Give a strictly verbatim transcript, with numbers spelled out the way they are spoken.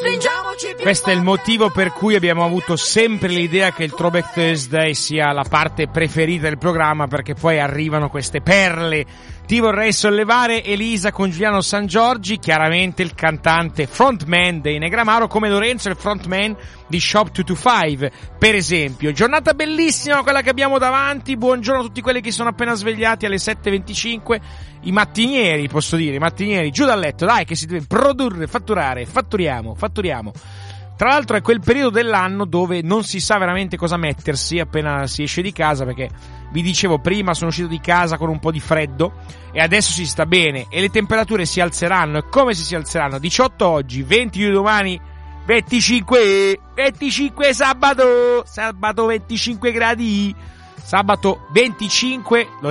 stringiamoci più. Questo è il motivo per cui abbiamo avuto sempre l'idea che il Throwback Thursday sia la parte preferita del programma, perché poi arrivano queste perle. Ti vorrei sollevare, Elisa, con Giuliano San Giorgi, chiaramente il cantante frontman dei Negramaro, come Lorenzo, il frontman di Shop duecentoventinove, per esempio. Giornata bellissima quella che abbiamo davanti. Buongiorno a tutti quelli che sono appena svegliati alle sette e venticinque, i mattinieri, posso dire, i mattinieri, giù dal letto, dai, che si deve produrre, fatturare, fatturiamo, fatturiamo. Tra l'altro è quel periodo dell'anno dove non si sa veramente cosa mettersi appena si esce di casa, perché vi dicevo prima sono uscito di casa con un po' di freddo e adesso si sta bene e le temperature si alzeranno. E come si alzeranno? diciotto oggi, venti domani, venticinque, venticinque sabato, sabato venticinque gradi, sabato venticinque.